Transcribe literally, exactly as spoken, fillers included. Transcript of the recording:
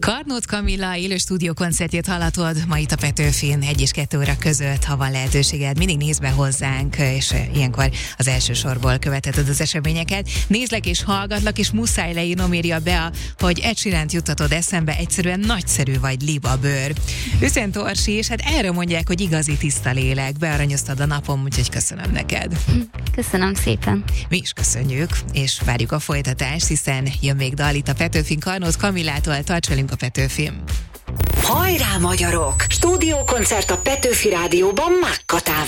Karnót Kamilla élő stúdiókoncertjét hallatod ma itt a Petőfin egy és kettő óra között, ha van lehetőséged. Mindig nézd be hozzánk, és ilyenkor az első sorból követheted az eseményeket. Nézlek és hallgatlak, és muszáj leírnom, írja be, hogy Ed Sheerant juttatod eszembe, egyszerűen nagyszerű vagy libabőr. Üszent Orsi, és hát erre mondják, hogy igazi tiszta lélek. Bearanyoztad a napom, úgyhogy köszönöm neked. Köszönöm szépen. Mi is köszönjük, és várjuk a folytatást, hiszen jön még dal itt a Petőfin Karnót Kamillától. Tarts velünk a Petőfin. Hajrá, magyarok! Stúdiókoncert a Petőfi Rádióban Mákkatával.